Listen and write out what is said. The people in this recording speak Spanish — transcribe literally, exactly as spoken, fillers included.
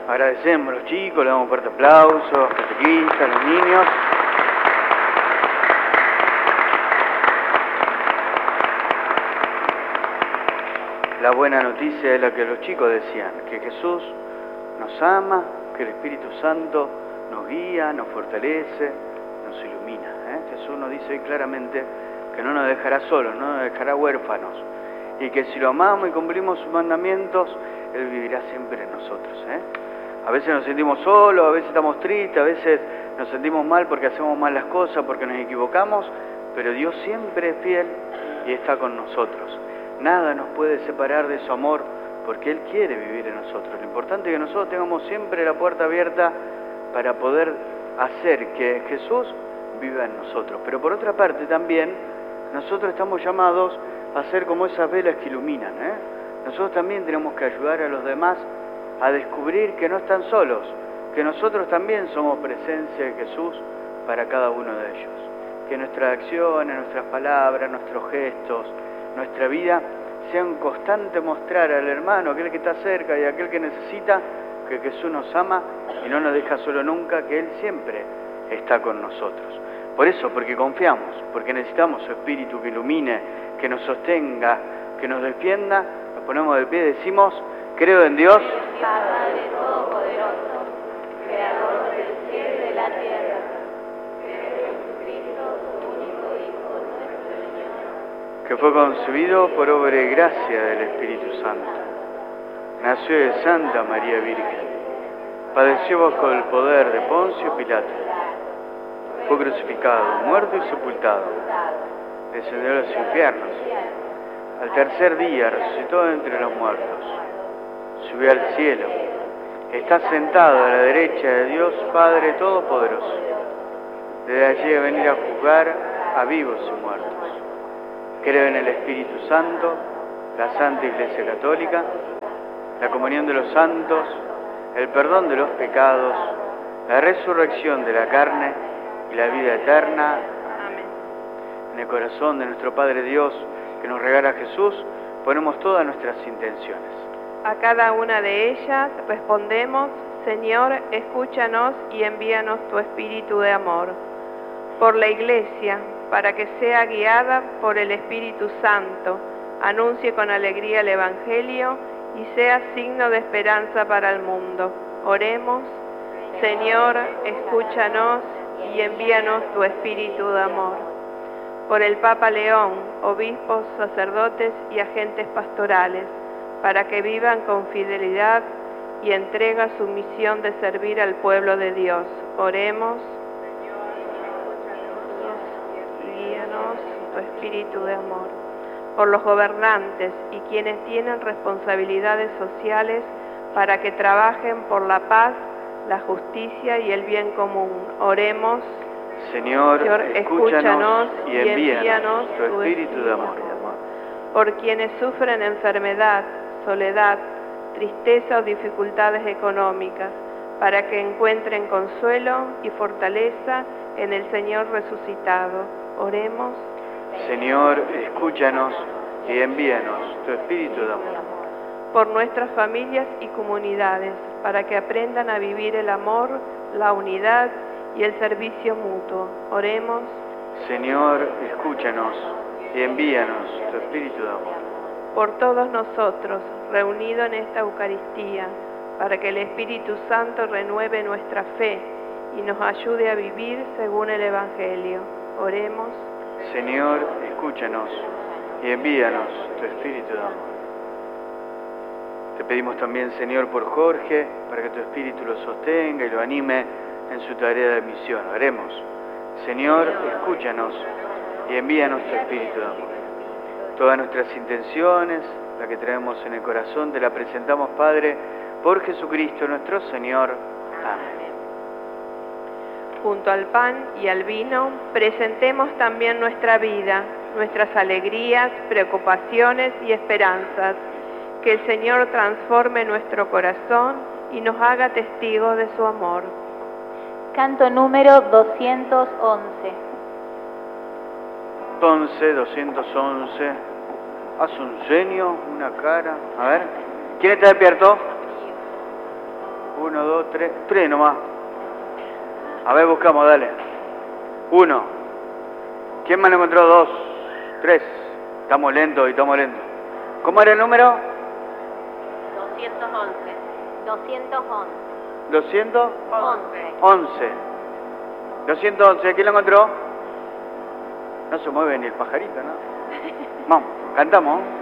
Agradecemos a los chicos, le damos un fuerte aplauso, catequistas, los niños. La buena noticia es la que los chicos decían, que Jesús nos ama, que el Espíritu Santo nos guía, nos fortalece, nos ilumina. ¿eh? Jesús nos dice claramente que no nos dejará solos, no nos dejará huérfanos, y que si lo amamos y cumplimos sus mandamientos, Él vivirá siempre en nosotros. ¿eh? A veces nos sentimos solos, a veces estamos tristes, a veces nos sentimos mal porque hacemos mal las cosas, porque nos equivocamos, pero Dios siempre es fiel y está con nosotros. Nada nos puede separar de su amor, porque Él quiere vivir en nosotros. Lo importante es que nosotros tengamos siempre la puerta abierta para poder hacer que Jesús viva en nosotros. Pero por otra parte también, nosotros estamos llamados a ser como esas velas que iluminan. ¿eh? Nosotros también tenemos que ayudar a los demás a descubrir que no están solos, que nosotros también somos presencia de Jesús para cada uno de ellos. Que nuestras acciones, nuestras palabras, nuestros gestos, nuestra vida sea un constante mostrar al hermano, aquel que está cerca y aquel que necesita, que Jesús nos ama y no nos deja solo nunca, que Él siempre está con nosotros. Por eso, porque confiamos, porque necesitamos su Espíritu que ilumine, que nos sostenga, que nos defienda, nos ponemos de pie y decimos: creo en Dios, Padre Todopoderoso, Creador del cielo y de la tierra, creo en Jesucristo, su único Hijo, nuestro Señor, que fue concebido por obra y gracia del Espíritu Santo. Nació de Santa María Virgen, padeció bajo el poder de Poncio Pilato, fue crucificado, muerto y sepultado, descendió a los infiernos, al tercer día resucitó entre los muertos, subió al cielo, está sentado a la derecha de Dios Padre Todopoderoso, desde allí a venir a juzgar a vivos y muertos. Creo en el Espíritu Santo, la Santa Iglesia Católica, la comunión de los santos, el perdón de los pecados, la resurrección de la carne y la vida eterna. Amén. En el corazón de nuestro Padre Dios, que nos regala Jesús, ponemos todas nuestras intenciones. A cada una de ellas respondemos: Señor, escúchanos y envíanos tu Espíritu de amor. Por la Iglesia, para que sea guiada por el Espíritu Santo, anuncie con alegría el Evangelio y sea signo de esperanza para el mundo. Oremos: Señor, escúchanos y envíanos tu Espíritu de amor. Por el Papa León, obispos, sacerdotes y agentes pastorales, para que vivan con fidelidad y entrega su misión de servir al pueblo de Dios. Oremos. Guíanos tu Espíritu de amor. Por los gobernantes y quienes tienen responsabilidades sociales, para que trabajen por la paz, la justicia y el bien común. Oremos. Señor, Señor, escúchanos y envíanos, envíanos tu Espíritu de amor. Por quienes sufren enfermedad, soledad, tristeza o dificultades económicas, para que encuentren consuelo y fortaleza en el Señor resucitado. Oremos. Señor, escúchanos y envíanos tu Espíritu de amor. Por nuestras familias y comunidades, para que aprendan a vivir el amor, la unidad y el servicio mutuo. Oremos. Señor, escúchanos y envíanos tu Espíritu de amor. Por todos nosotros, reunidos en esta Eucaristía, para que el Espíritu Santo renueve nuestra fe y nos ayude a vivir según el Evangelio. Oremos. Señor, escúchanos y envíanos tu Espíritu de amor. Te pedimos también, Señor, por Jorge, para que tu Espíritu lo sostenga y lo anime en su tarea de misión. Oremos. Señor, escúchanos y envíanos tu Espíritu de amor. Todas nuestras intenciones, la que traemos en el corazón, te la presentamos, Padre, por Jesucristo nuestro Señor. Amén. Junto al pan y al vino, presentemos también nuestra vida, nuestras alegrías, preocupaciones y esperanzas. Que el Señor transforme nuestro corazón y nos haga testigos de su amor. Canto número doscientos once. Entonces, doscientos once, haz un sueño, una cara. A ver, ¿quién está despierto? Uno, dos, tres. Tres nomás. A ver, buscamos, dale. Uno. ¿Quién más lo encontró? Dos. Tres. Estamos lentos y estamos lentos. ¿Cómo era el número? doscientos once. doscientos once. doscientos once. once. doscientos once. ¿Quién lo encontró? No se mueve ni el pajarito, ¿no? Vamos, cantamos.